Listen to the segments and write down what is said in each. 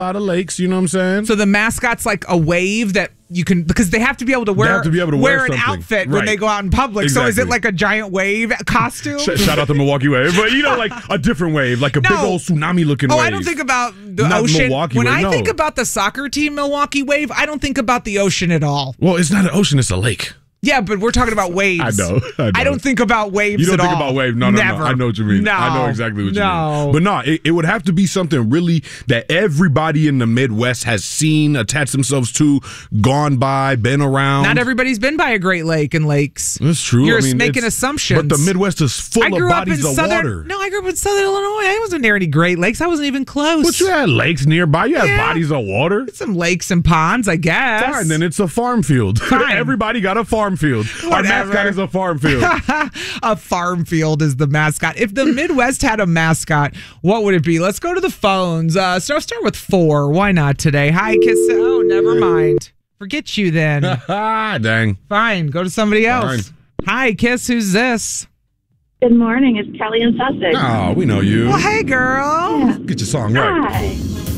a lot of lakes, you know what I'm saying? So the mascot's like a wave that you can, because they have to be able to wear an outfit when they go out in public. Exactly. So is it like a giant wave costume? Shout out to Milwaukee Wave. But like a different wave, like a big old tsunami looking wave. I don't think about the ocean. When I think about the soccer team Milwaukee Wave, I don't think about the ocean at all. Well, it's not an ocean, it's a lake. Yeah, but we're talking about waves. I know. I don't think about waves at all. You don't think about waves? No. I know what you mean. No. I know exactly what you mean. But no, it would have to be something really that everybody in the Midwest has seen, attached themselves to, gone by, been around. Not everybody's been by a Great Lake and lakes. That's true. You're making assumptions. But the Midwest is full of bodies of water. No, I grew up in Southern Illinois. I wasn't near any Great Lakes. I wasn't even close. But you had lakes nearby. You had bodies of water. Some lakes and ponds, I guess. Fine, then it's a farm field. Fine. Everybody got a farm field. Our mascot is a farm field. A farm field is the mascot. If the Midwest had a mascot, what would it be? Let's go to the phones. So I'll start with 4. Why not today? Hi, Kiss. Oh, never mind. Forget you then. Dang. Fine. Go to somebody else. Fine. Hi, Kiss. Who's this? Good morning. It's Kelly in Sussex. Oh, we know you. Well, hey, girl. Yeah. Get your song right. Hi.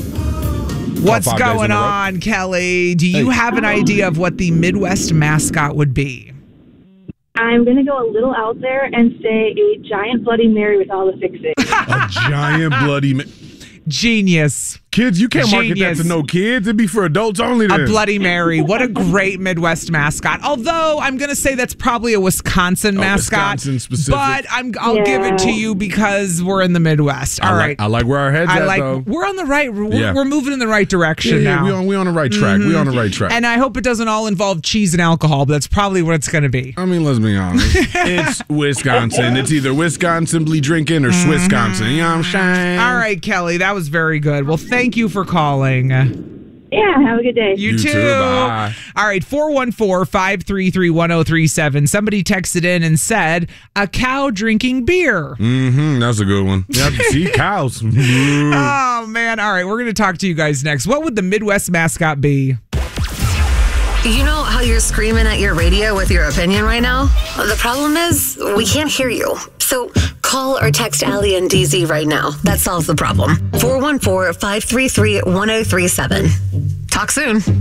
What's going on, Kelly? Do you have an idea of what the Midwest mascot would be? I'm going to go a little out there and say a giant Bloody Mary with all the fixings. A giant Bloody Mary. Genius. Kids, you can't market that to no kids. It'd be for adults only then. A Bloody Mary. What a great Midwest mascot. Although, I'm going to say that's probably a Wisconsin mascot. Wisconsin specific. But I'll give it to you because we're in the Midwest. All right. I like where our head's at, though. We're on the right. We're moving in the right direction now. We on the right track. We on the right track. And I hope it doesn't all involve cheese and alcohol, but that's probably what it's going to be. I mean, let's be honest. It's Wisconsin. It's either Wisconsin drinking or Swissconsin. You know what I'm saying? All right, Kelly. That was very good. Well, thank you for calling. Yeah, have a good day. You too. Bye. All right, 414-533-1037. Somebody texted in and said, a cow drinking beer. That's a good one. Yeah, see, cows. Oh, man. All right, we're going to talk to you guys next. What would the Midwest mascot be? You know how you're screaming at your radio with your opinion right now? Well, the problem is we can't hear you. So call or text Allie and DZ right now. That solves the problem. 414-533-1037. Talk soon.